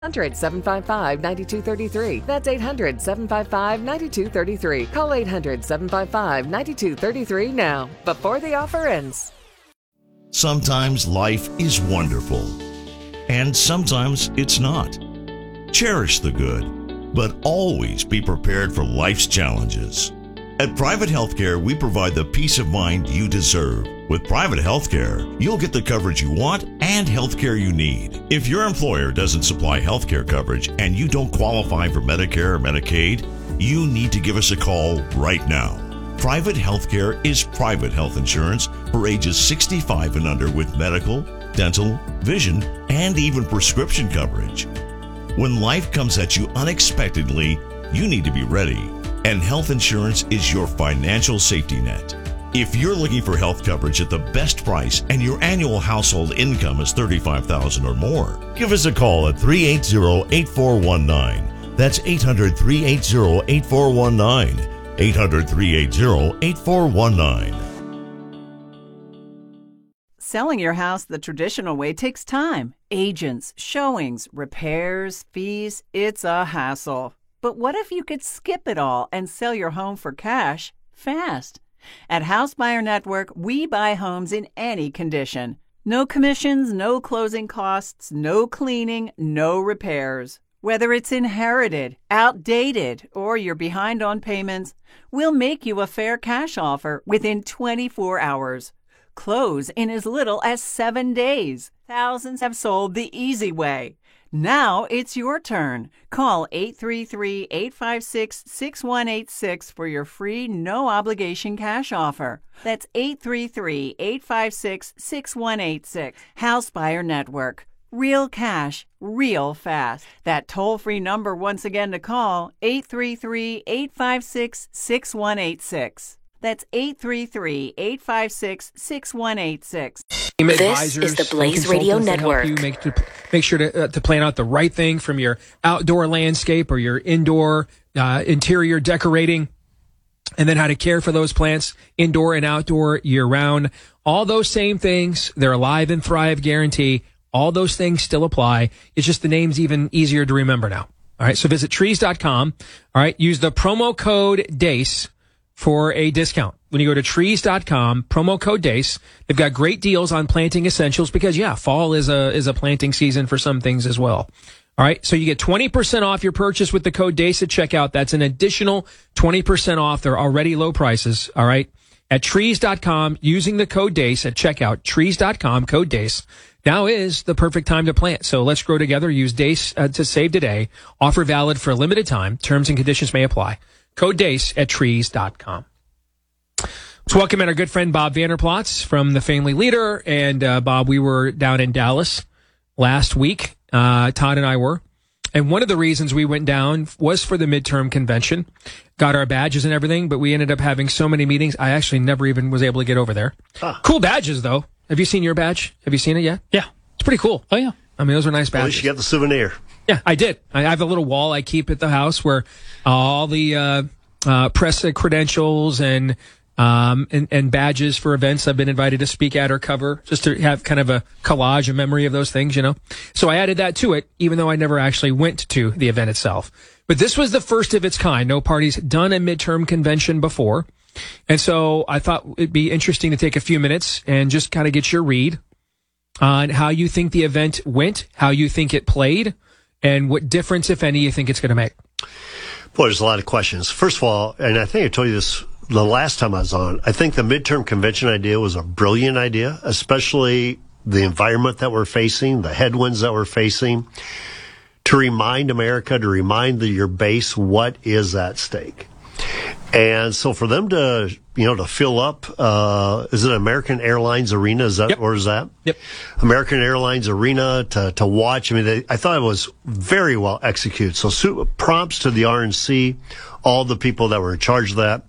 800-755-9233. That's 800-755-9233. Call 800-755-9233 now, before the offer ends. Sometimes life is wonderful, and sometimes it's not. Cherish the good, but always be prepared for life's challenges. At Private Healthcare, we provide the peace of mind you deserve. With Private Healthcare, you'll get the coverage you want and healthcare you need. If your employer doesn't supply healthcare coverage and you don't qualify for Medicare or Medicaid, you need to give us a call right now. Private Healthcare is private health insurance for ages 65 and under with medical, dental, vision, and even prescription coverage. When life comes at you unexpectedly, you need to be ready. And health insurance is your financial safety net. If you're looking for health coverage at the best price and your annual household income is $35,000 or more, give us a call at 380-8419. That's 800-380-8419. 800-380-8419. Selling your house the traditional way takes time. Agents, showings, repairs, fees. It's a hassle. But what if you could skip it all and sell your home for cash fast? At House Buyer Network, we buy homes in any condition. No commissions, no closing costs, no cleaning, no repairs. Whether it's inherited, outdated, or you're behind on payments, we'll make you a fair cash offer within 24 hours. Close in as little as 7 days. Thousands have sold the easy way. Now it's your turn. Call 833-856-6186 for your free, no-obligation cash offer. That's 833-856-6186. House Buyer Network. Real cash, real fast. That toll-free number once again to call, 833-856-6186. That's 833-856-6186. This is the Blaze Radio Network. Make sure to plan out the right thing from your outdoor landscape or your indoor interior decorating, and then how to care for those plants indoor and outdoor year-round. All those same things, they're Alive and Thrive guarantee. All those things still apply. It's just the name's even easier to remember now. All right, so visit trees.com. All right, use the promo code DACE for a discount. When you go to trees.com, promo code DACE, they've got great deals on planting essentials because, fall is a planting season for some things as well. All right, so you get 20% off your purchase with the code DACE at checkout. That's an additional 20% off their already low prices, all right, at trees.com using the code DACE at checkout. Trees.com, code DACE. Now is the perfect time to plant. So let's grow together. Use DACE to save today. Offer valid for a limited time. Terms and conditions may apply. Code DACE at trees.com. Let's welcome in our good friend Bob Vanderplots from the Family Leader. And Bob, we were down in Dallas last week. Todd and I were. And one of the reasons we went down was for the midterm convention. Got our badges and everything, but we ended up having so many meetings, I actually never even was able to get over there. Cool badges, though. Have you seen your badge? Have you seen it yet? Yeah. It's pretty cool. Oh, yeah. I mean, those are nice badges. At least you got the souvenir. Yeah, I did. I have a little wall I keep at the house where all the press credentials and badges for events I've been invited to speak at or cover, just to have kind of a collage, a memory of those things, you know. So I added that to it, even though I never actually went to the event itself. But this was the first of its kind. No party's done a midterm convention before. And so I thought it'd be interesting to take a few minutes and just kind of get your read on how you think the event went, how you think it played, and what difference, if any, you think it's going to make. Boy, there's a lot of questions. First of all, and I think I told you this the last time I was on, I think the midterm convention idea was a brilliant idea, especially the environment that we're facing, the headwinds that we're facing, to remind America, to remind your base what is at stake. And so for them to, to fill up, is it American Airlines Arena? Is that, yep. Or is that? Yep. American Airlines Arena to watch. I mean, I thought it was very well executed. So prompts to the RNC, all the people that were in charge of that.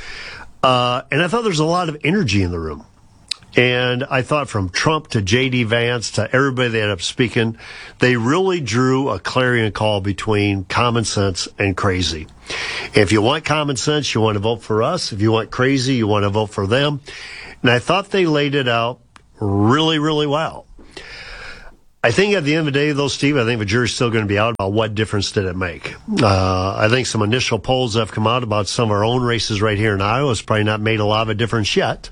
And I thought there's a lot of energy in the room. And I thought from Trump to J.D. Vance to everybody that ended up speaking, they really drew a clarion call between common sense and crazy. If you want common sense, you want to vote for us. If you want crazy, you want to vote for them. And I thought they laid it out really, really well. I think at the end of the day, though, Steve, I think the jury's still going to be out about what difference did it make. I think some initial polls have come out about some of our own races right here in Iowa. It's probably not made a lot of a difference yet.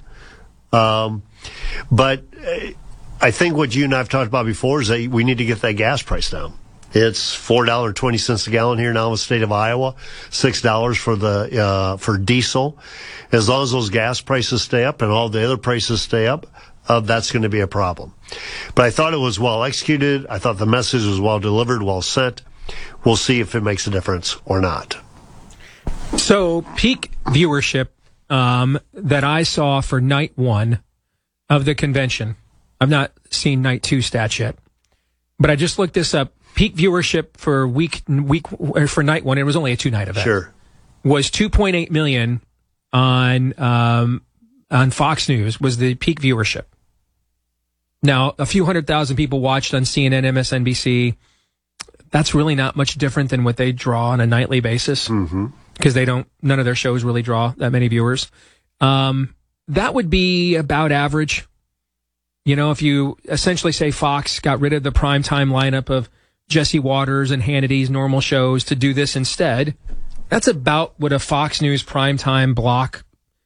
But I think what you and I have talked about before is that we need to get that gas price down. It's $4.20 a gallon here now in the state of Iowa, $6 for diesel. As long as those gas prices stay up and all the other prices stay up, that's going to be a problem. But I thought it was well executed. I thought the message was well delivered, well sent. We'll see if it makes a difference or not. So peak viewership that I saw for night 1 of the convention. I've not seen night 2 stats yet, but I just looked this up. Peak viewership for for night 1, it was only a 2-night event. Sure. Was 2.8 million on Fox News was the peak viewership. Now, a few 100,000 people watched on CNN, MSNBC. That's really not much different than what they draw on a nightly basis because none of their shows really draw that many viewers. That would be about average. You know, if you essentially say Fox got rid of the primetime lineup of Jesse Waters and Hannity's normal shows to do this instead, that's about what a Fox News primetime block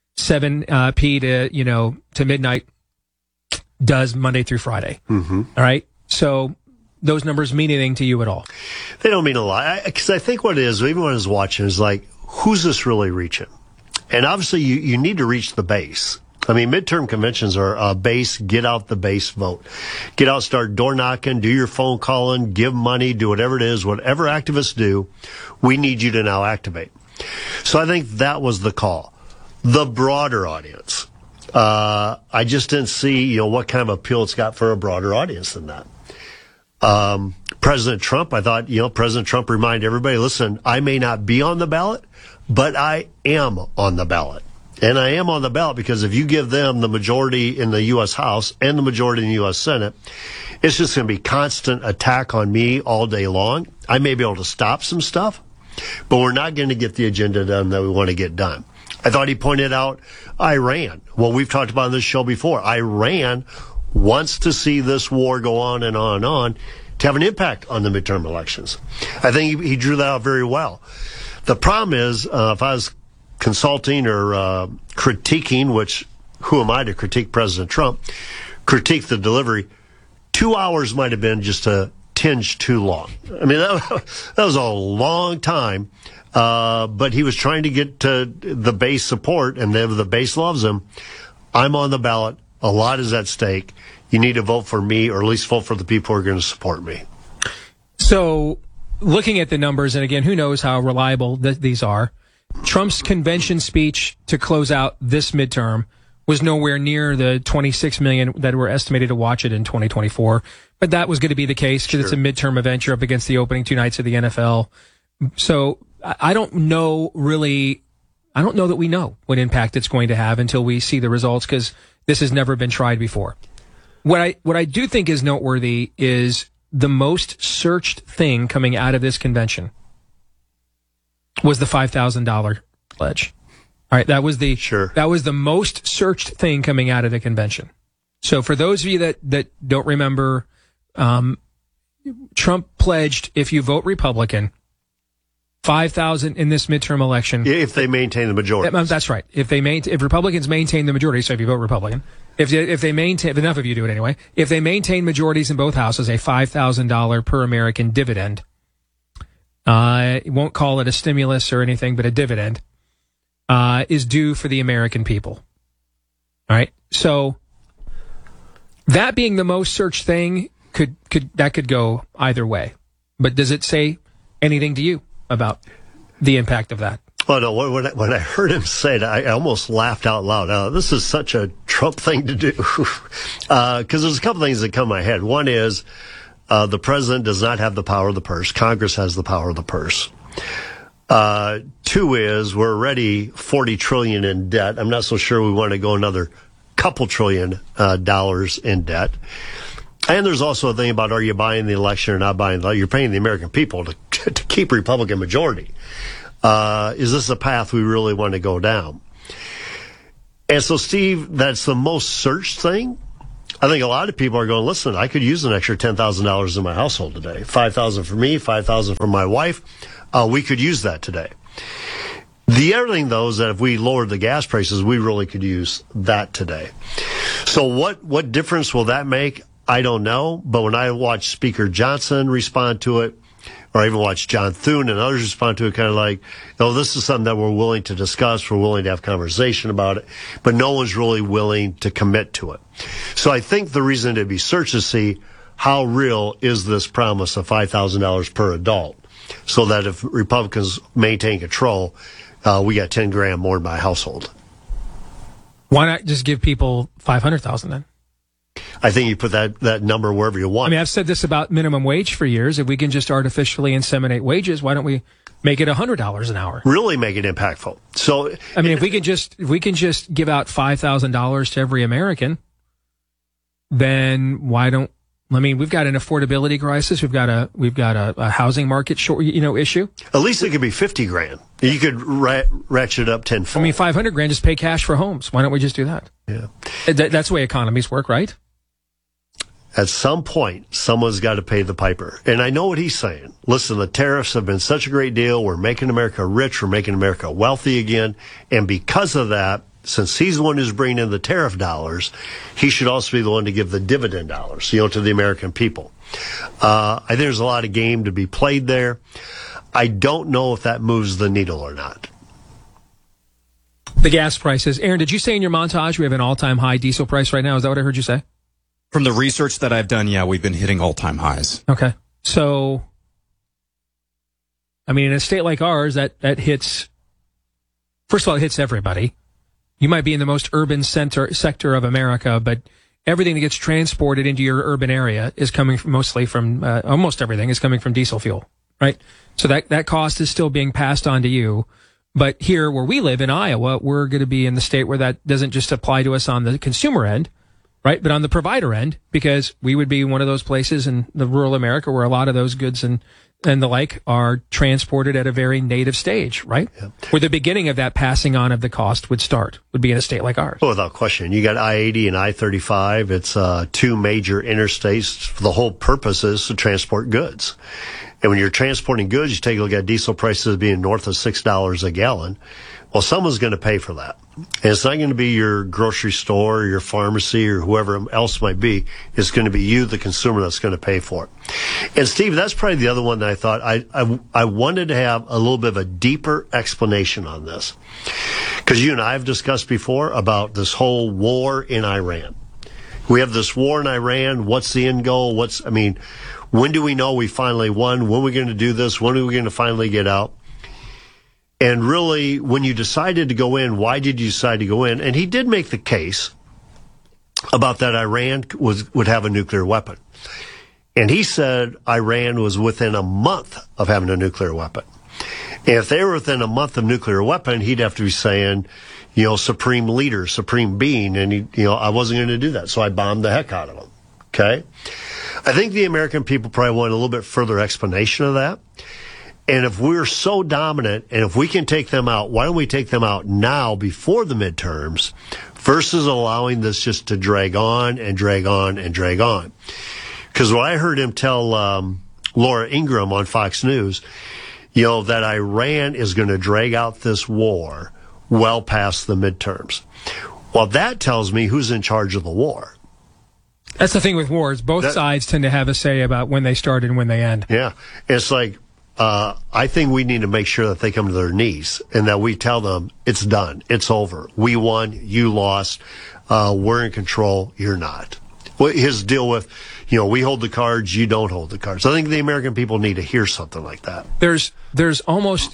7p to midnight does Monday through Friday. All right. So those numbers mean anything to you at all? They don't mean a lot. Because I think what it is, even when I was watching, is like, who's this really reaching? And obviously you need to reach the base. I mean, midterm conventions are a base, get out the base vote. Get out, start door knocking, do your phone calling, give money, do whatever it is, whatever activists do, we need you to now activate. So I think that was the call. The broader audience. I just didn't see, what kind of appeal it's got for a broader audience than that. President Trump, I thought, President Trump reminded everybody, listen, I may not be on the ballot, but I am on the ballot. And I am on the ballot because if you give them the majority in the U.S. House and the majority in the U.S. Senate, it's just going to be constant attack on me all day long. I may be able to stop some stuff, but we're not going to get the agenda done that we want to get done. I thought he pointed out Iran. Well, we've talked about on this show before. Iran wants to see this war go on and on and on to have an impact on the midterm elections. I think he drew that out very well. The problem is, if I was consulting or critiquing, which who am I to critique President Trump, critique the delivery, 2 hours might have been just a tinge too long. I mean, that was a long time, but he was trying to get to the base support, and the base loves him. I'm on the ballot. A lot is at stake. You need to vote for me, or at least vote for the people who are going to support me. So, looking at the numbers, and again, who knows how reliable these are, Trump's convention speech to close out this midterm was nowhere near the 26 million that were estimated to watch it in 2024. But that was going to be the case because It's a midterm event. You're up against the opening 2 nights of the NFL. So I don't know that we know what impact it's going to have until we see the results because this has never been tried before. What I do think is noteworthy is the most searched thing coming out of this convention was the $5,000 pledge. All right, that was the most searched thing coming out of the convention. So for those of you that don't remember, Trump pledged if you vote Republican, $5,000 in this midterm election. If they maintain the majority. That's right. If Republicans maintain the majority, so if you vote Republican, if they maintain, enough of you do it anyway, if they maintain majorities in both houses, a $5,000 per American dividend. Won't call it a stimulus or anything, but a dividend, is due for the American people. All right. So that being the most searched thing could go either way. But does it say anything to you about the impact of that? Well, no, when I heard him say it, I almost laughed out loud. This is such a Trump thing to do. Because there's a couple things that come to my head. One is, the president does not have the power of the purse. Congress has the power of the purse. 2 is we're already $40 trillion in debt. I'm not so sure we want to go another couple trillion dollars in debt. And there's also a thing about are you buying the election or not buying the election? You're paying the American people to keep Republican majority. Is this a path we really want to go down? And so, Steve, that's the most searched thing. I think a lot of people are going, listen, I could use an extra $10,000 in my household today. $5,000 for me, $5,000 for my wife. We could use that today. The other thing, though, is that if we lowered the gas prices, we really could use that today. So what difference will that make? I don't know. But when I watch Speaker Johnson respond to it, or I even watch John Thune and others respond to it, kind of like, oh, this is something that we're willing to discuss. We're willing to have conversation about it. But no one's really willing to commit to it. So I think the reason to be searched to see how real is this promise of $5,000 per adult, so that if Republicans maintain control, we got $10,000 more in my household. Why not just give people $500,000 then? I think you put that number wherever you want. I mean, I've said this about minimum wage for years. If we can just artificially inseminate wages, why don't we make it $100 an hour? Really make it impactful. So, I mean, if we can just give out $5,000 to every American, then why don't? I mean, we've got an affordability crisis. We've got a housing market issue. At least it could be $50,000. You could ratchet it up tenfold. I mean, $500,000 just pay cash for homes. Why don't we just do that? Yeah, that's the way economies work, right? At some point, someone's got to pay the piper. And I know what he's saying. Listen, the tariffs have been such a great deal. We're making America rich. We're making America wealthy again. And because of that, since he's the one who's bringing in the tariff dollars, he should also be the one to give the dividend dollars, to the American people. I think there's a lot of game to be played there. I don't know if that moves the needle or not. The gas prices. Aaron, did you say in your montage we have an all-time high diesel price right now? Is that what I heard you say? From the research that I've done, yeah, we've been hitting all-time highs. Okay. So, I mean, in a state like ours, that hits, first of all, it hits everybody. You might be in the most urban sector of America, but everything that gets transported into your urban area is coming mostly from, almost everything is coming from diesel fuel, right? So that cost is still being passed on to you. But here where we live in Iowa, we're going to be in the state where that doesn't just apply to us on the consumer end, right? But on the provider end, because we would be one of those places in the rural America where a lot of those goods and the like are transported at a very native stage, right? Yeah. Where the beginning of that passing on of the cost would be in a state like ours. Well, without question. You got I-80 and I-35. It's two major interstates. The whole purpose is to transport goods. And when you're transporting goods, you take a look at diesel prices being north of $6 a gallon. Well, someone's going to pay for that. And it's not going to be your grocery store or your pharmacy or whoever else might be. It's going to be you, the consumer, that's going to pay for it. And Steve, that's probably the other one that I thought I wanted to have a little bit of a deeper explanation on this. Because you and I have discussed before about this whole war in Iran. We have this war in Iran. What's the end goal? When do we know we finally won? When are we going to do this? When are we going to finally get out? And really, when you decided to go in, why did you decide to go in? And he did make the case about that Iran would have a nuclear weapon. And he said Iran was within a month of having a nuclear weapon. And if they were within a month of nuclear weapon, he'd have to be saying, supreme leader, supreme being. And, I wasn't going to do that. So I bombed the heck out of them. Okay? I think the American people probably want a little bit further explanation of that. And if we're so dominant, and if we can take them out, why don't we take them out now before the midterms versus allowing this just to drag on and drag on and drag on? Because what I heard him tell Laura Ingraham on Fox News, that Iran is going to drag out this war well past the midterms. Well, that tells me who's in charge of the war. That's the thing with wars. Both sides tend to have a say about when they start and when they end. Yeah. It's like, I think we need to make sure that they come to their knees and that we tell them it's done. It's over. We won. You lost. We're in control. You're not. His deal with, we hold the cards. You don't hold the cards. I think the American people need to hear something like that. There's almost,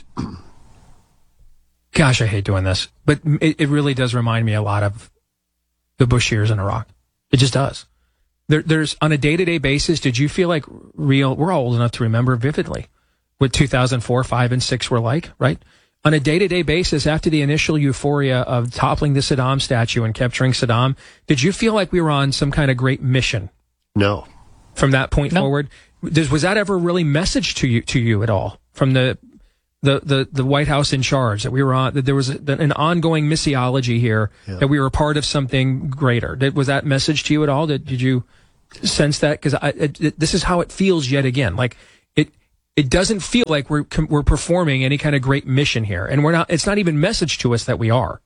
gosh, I hate doing this, but it really does remind me a lot of the Bush years in Iraq. It just does. There's on a day-to-day basis, did you feel like we're all old enough to remember vividly what 2004, 5, and 6 were like, right? On a day-to-day basis, after the initial euphoria of toppling the Saddam statue and capturing Saddam, did you feel like we were on some kind of great mission? No. From that point forward? Was that ever really messaged to you at all? From the the White House in charge, that we were on, that there was an ongoing missiology here, that we were a part of something greater. Was that message to you at all? Did you sense that? Because this is how it feels yet again. Like it doesn't feel like we're performing any kind of great mission here, and we're not. It's not even messaged to us that we are.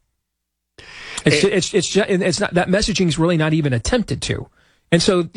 It's not, that messaging is really not even attempted to, and so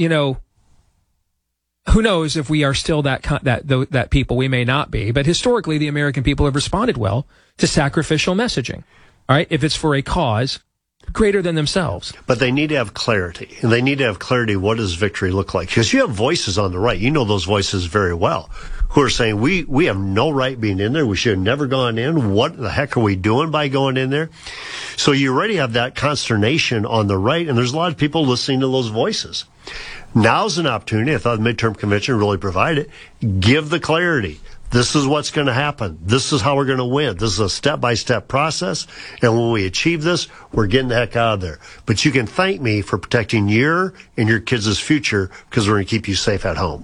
who knows if we are still that people? We may not be, but historically, the American people have responded well to sacrificial messaging. All right, if it's for a cause greater than themselves. But they need to have clarity, and they need to have clarity. What does victory look like? Because you have voices on the right. You know those voices very well, who are saying we have no right being in there. We should have never gone in. What the heck are we doing by going in there? So you already have that consternation on the right, and there's a lot of people listening to those voices. Now's an opportunity. I thought the midterm convention really provided it. Give the clarity. This is what's going to happen. This is how we're going to win. This is a step-by-step process. And when we achieve this, we're getting the heck out of there. But you can thank me for protecting your and your kids' future, because we're going to keep you safe at home.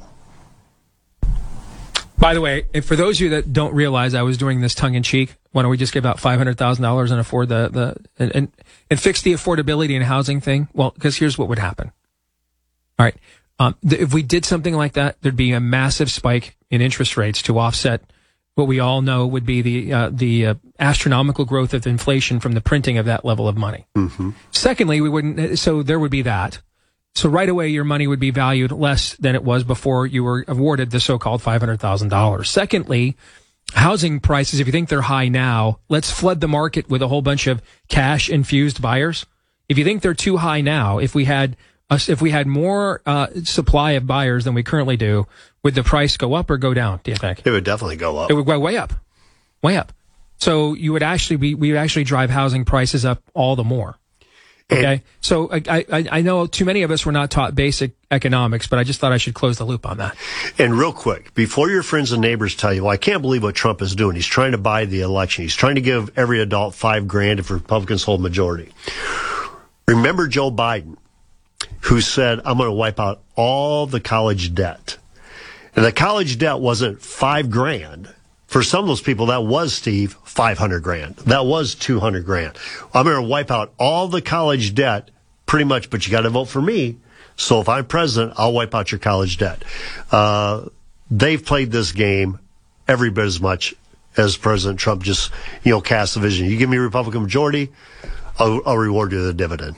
By the way, for those of you that don't realize I was doing this tongue-in-cheek, why don't we just give out $500,000 and afford and fix the affordability and housing thing? Well, because here's what would happen. All right. If we did something like that, there'd be a massive spike in interest rates to offset what we all know would be the astronomical growth of inflation from the printing of that level of money. Mm-hmm. Secondly, so there would be that. So right away, your money would be valued less than it was before you were awarded the so-called $500,000. Secondly, housing prices, if you think they're high now, let's flood the market with a whole bunch of cash-infused buyers. If you think they're too high now, if we had more supply of buyers than we currently do, would the price go up or go down, do you think? It would definitely go up. It would go way up. So we would actually drive housing prices up all the more. Okay. So I know too many of us were not taught basic economics, but I just thought I should close the loop on that. And real quick, before your friends and neighbors tell you, well, I can't believe what Trump is doing. He's trying to buy the election. He's trying to give every adult $5,000 if Republicans hold majority. Remember Joe Biden, who said, I'm going to wipe out all the college debt. And the college debt wasn't $5,000. For some of those people, that was, Steve, $500,000. That was $200,000. I'm going to wipe out all the college debt, pretty much, but you got to vote for me. So if I'm president, I'll wipe out your college debt. They've played this game every bit as much as President Trump just, cast the vision. You give me a Republican majority, I'll reward you with a dividend.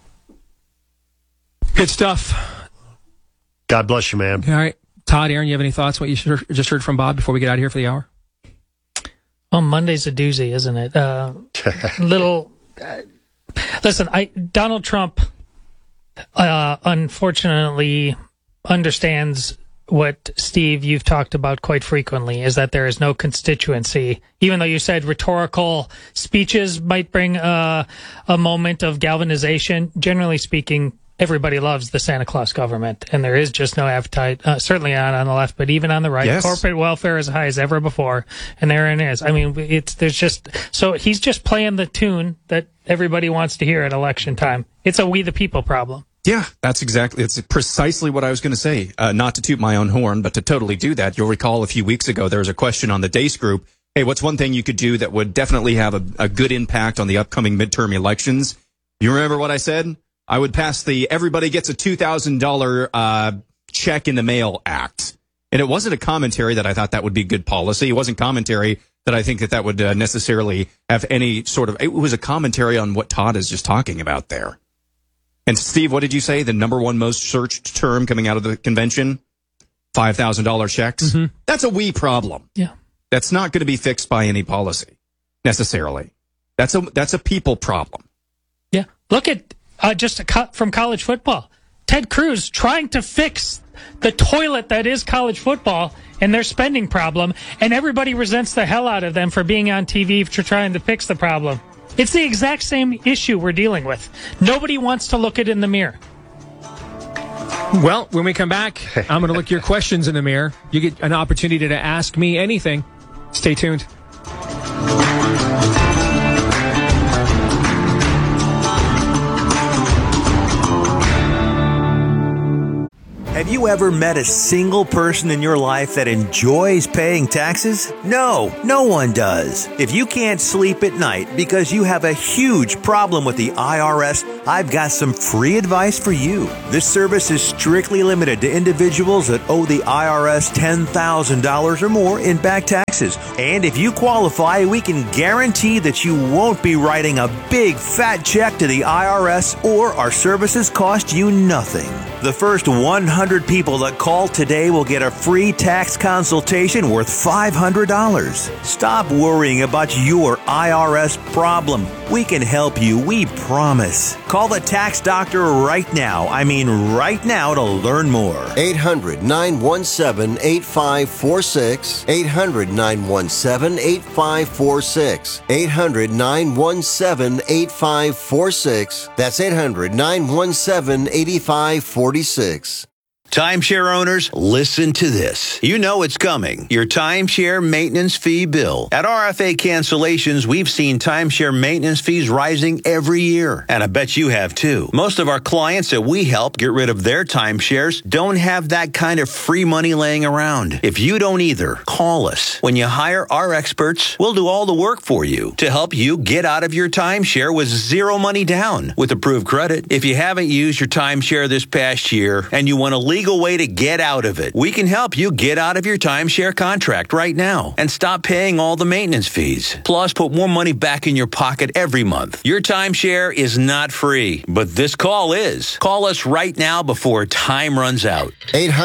Good stuff. God bless you, man. All right. Todd, Aaron, you have any thoughts what you just heard from Bob before we get out of here for the hour? Well, Monday's a doozy, isn't it? Listen, Donald Trump, unfortunately understands what, Steve, you've talked about quite frequently, is that there is no constituency. Even though you said rhetorical speeches might bring a moment of galvanization, generally speaking, everybody loves the Santa Claus government, and there is just no appetite, certainly not on the left, but even on the right. Yes. Corporate welfare is as high as ever before, and there it is. I mean, so he's just playing the tune that everybody wants to hear at election time. It's a we the people problem. Yeah, it's precisely what I was going to say. Not to toot my own horn, but to totally do that. You'll recall a few weeks ago, there was a question on the Deace group. Hey, what's one thing you could do that would definitely have a good impact on the upcoming midterm elections? You remember what I said? I would pass the everybody gets a $2,000 check in the mail act. And it wasn't a commentary that I thought that would be good policy. It wasn't commentary that I think that would necessarily have any sort of, it was a commentary on what Todd is just talking about there. And Steve, what did you say? The number one most searched term coming out of the convention? $5,000 checks? Mm-hmm. That's a we problem. Yeah. That's not going to be fixed by any policy, necessarily. That's a people problem. Yeah. Look at, just a cut from college football. Ted Cruz trying to fix the toilet that is college football and their spending problem, and everybody resents the hell out of them for being on TV for trying to fix the problem. It's the exact same issue we're dealing with. Nobody wants to look it in the mirror. Well, when we come back, I'm going to look your questions in the mirror. You get an opportunity to ask me anything. Stay tuned. Have you ever met a single person in your life that enjoys paying taxes? No one does. If you can't sleep at night because you have a huge problem with the IRS, I've got some free advice for you. This service is strictly limited to individuals that owe the IRS $10,000 or more in back taxes. And if you qualify, we can guarantee that you won't be writing a big fat check to the IRS, or our services cost you nothing. The first 100 people that call today will get a free tax consultation worth $500. Stop worrying about your IRS problem. We can help you, we promise. Call the tax doctor right now. I mean right now, to learn more. 800-917-8546. 800-917-8546. 800-917-8546. That's 800-917-8546. Timeshare owners, listen to this. You know it's coming. Your timeshare maintenance fee bill. At RFA Cancellations, we've seen timeshare maintenance fees rising every year. And I bet you have too. Most of our clients that we help get rid of their timeshares don't have that kind of free money laying around. If you don't either, call us. When you hire our experts, we'll do all the work for you to help you get out of your timeshare with zero money down with approved credit. If you haven't used your timeshare this past year and you want a legal way to get out of it, we can help you get out of your timeshare contract right now and stop paying all the maintenance fees. Plus, put more money back in your pocket every month. Your timeshare is not free, but this call is. Call us right now before time runs out.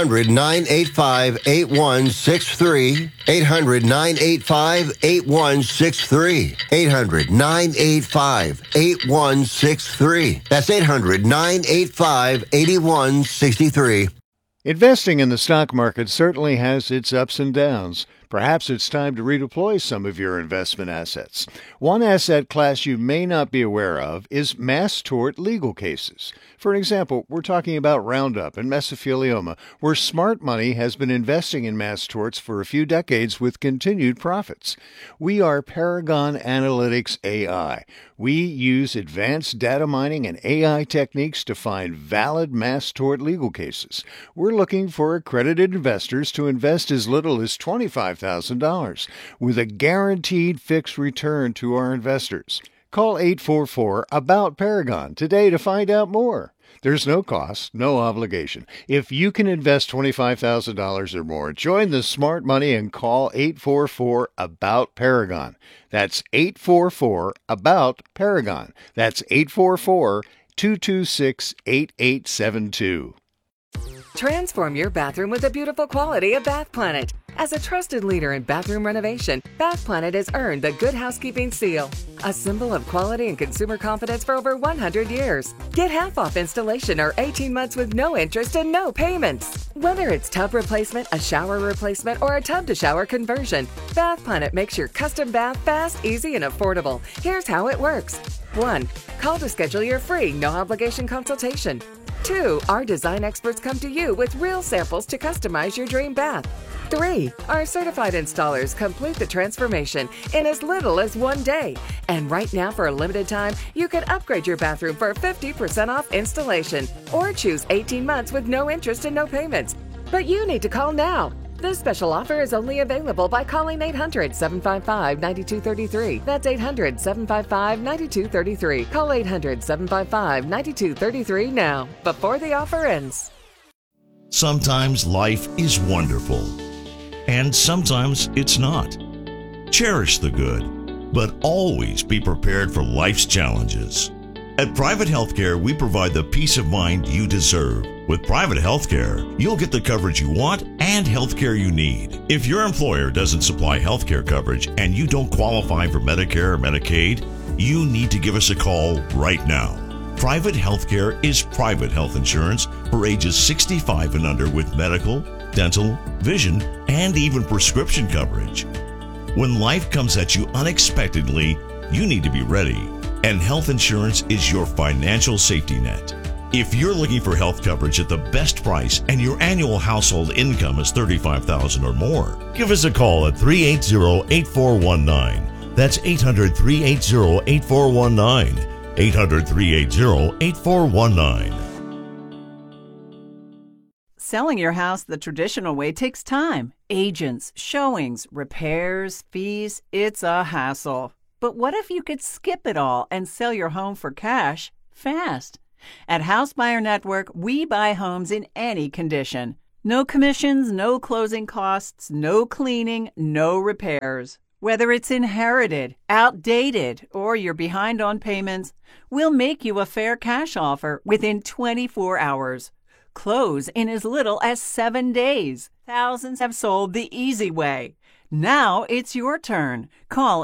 800-985-8163. 800-985-8163. 800-985-8163. That's 800-985-8163. Investing in the stock market certainly has its ups and downs. Perhaps it's time to redeploy some of your investment assets. One asset class you may not be aware of is mass tort legal cases. For example, we're talking about Roundup and mesothelioma, where smart money has been investing in mass torts for a few decades with continued profits. We are Paragon Analytics AI. We use advanced data mining and AI techniques to find valid mass tort legal cases. We're looking for accredited investors to invest as little as $25,000 with a guaranteed fixed return to our investors. Call 844-ABOUT-PARAGON today to find out more. There's no cost, no obligation. If you can invest $25,000 or more, join the smart money and call 844-ABOUT-PARAGON. That's 844-ABOUT-PARAGON. That's 844-226-8872. Transform your bathroom with the beautiful quality of Bath Planet. As a trusted leader in bathroom renovation, Bath Planet has earned the Good Housekeeping seal, a symbol of quality and consumer confidence for over 100 years. Get half off installation or 18 months with no interest and no payments. Whether it's tub replacement, a shower replacement, or a tub-to-shower conversion, Bath Planet makes your custom bath fast, easy, and affordable. Here's how it works. 1. Call to schedule your free, no-obligation consultation. 2. Our design experts come to you with real samples to customize your dream bath. 3. Our certified installers complete the transformation in as little as 1 day. And right now, for a limited time, you can upgrade your bathroom for 50% off installation or choose 18 months with no interest and no payments. But you need to call now. This special offer is only available by calling 800-755-9233. That's 800-755-9233. Call 800-755-9233 now, before the offer ends. Sometimes life is wonderful, and sometimes it's not. Cherish the good, but always be prepared for life's challenges. At Private Healthcare, we provide the peace of mind you deserve. With Private Healthcare, you'll get the coverage you want and healthcare you need. If your employer doesn't supply healthcare coverage and you don't qualify for Medicare or Medicaid, you need to give us a call right now. Private Healthcare is private health insurance for ages 65 and under with medical, dental, vision, and even prescription coverage. When life comes at you unexpectedly, you need to be ready. And health insurance is your financial safety net. If you're looking for health coverage at the best price and your annual household income is $35,000 or more, give us a call at 380-8419. That's 800-380-8419. 800-380-8419. Selling your house the traditional way takes time. Agents, showings, repairs, fees, it's a hassle. But what if you could skip it all and sell your home for cash fast? At House Buyer Network, we buy homes in any condition. No commissions, no closing costs, no cleaning, no repairs. Whether it's inherited, outdated, or you're behind on payments, we'll make you a fair cash offer within 24 hours. Close in as little as 7 days. Thousands have sold the easy way. Now it's your turn. Call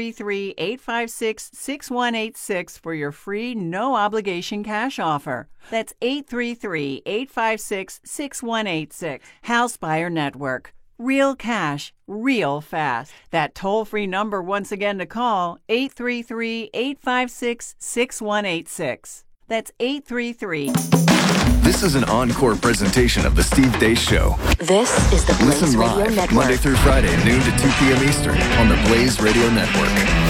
833-856-6186 for your free, no-obligation cash offer. That's 833-856-6186. House Buyer Network. Real cash, real fast. That toll-free number once again to call, 833-856-6186. That's 833. This is an encore presentation of the Steve Deace Show. This is the Blaze Listen Radio live Network. Monday through Friday, noon to 2 p.m. Eastern on the Blaze Radio Network.